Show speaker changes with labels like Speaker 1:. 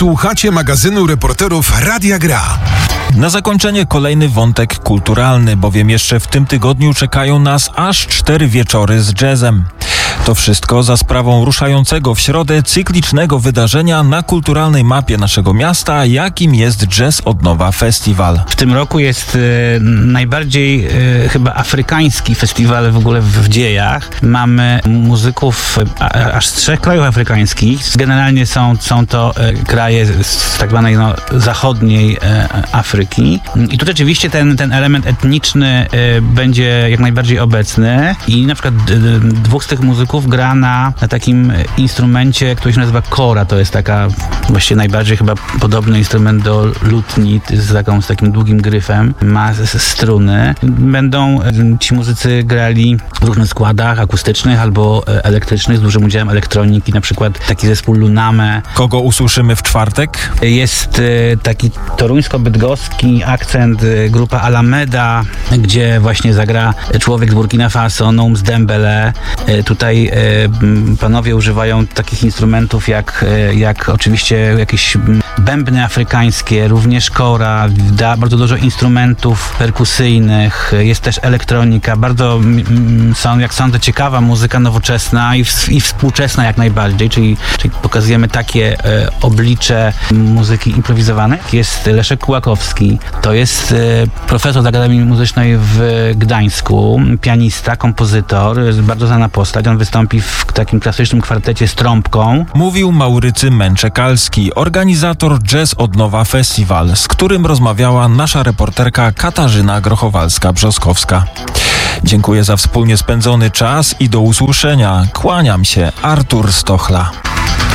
Speaker 1: Słuchacie magazynu reporterów Radia Gra.
Speaker 2: Na zakończenie kolejny wątek kulturalny, bowiem jeszcze w tym tygodniu czekają nas aż 4 wieczory z jazzem. To wszystko za sprawą ruszającego w środę cyklicznego wydarzenia na kulturalnej mapie naszego miasta, jakim jest Jazz od Nowa Festiwal.
Speaker 3: W tym roku jest najbardziej chyba afrykański festiwal w ogóle w dziejach. Mamy muzyków aż z 3 krajów afrykańskich. Generalnie są to kraje z tak zwanej zachodniej Afryki. I tu rzeczywiście ten element etniczny będzie jak najbardziej obecny. I na przykład 2 z tych muzyków gra na takim instrumencie, który się nazywa kora. To jest taka właściwie najbardziej chyba podobny instrument do lutni z takim długim gryfem. Ma struny. Będą ci muzycy grali w różnych składach akustycznych albo elektrycznych z dużym udziałem elektroniki. Na przykład taki zespół Luname.
Speaker 2: Kogo usłyszymy w czwartek?
Speaker 3: Jest taki toruńsko-bydgoski akcent, grupa Alameda, gdzie właśnie zagra człowiek z Burkina Faso, Noums Dembele. Tutaj panowie używają takich instrumentów jak oczywiście jakieś bębny afrykańskie, również kora, bardzo dużo instrumentów perkusyjnych, jest też elektronika, bardzo jak sądzę ciekawa muzyka nowoczesna i współczesna jak najbardziej, czyli pokazujemy takie oblicze muzyki improwizowanej. Jest Leszek Kułakowski, to jest profesor z Akademii Muzycznej w Gdańsku, pianista, kompozytor, bardzo znana postać, on wystąpi w takim klasycznym kwartecie z trąbką.
Speaker 2: Mówił Maurycy Męczekalski, organizator Jazz od Nowa Festiwal, z którym rozmawiała nasza reporterka Katarzyna Grochowalska-Brzoskowska. Dziękuję za wspólnie spędzony czas i do usłyszenia. Kłaniam się, Artur Stochla.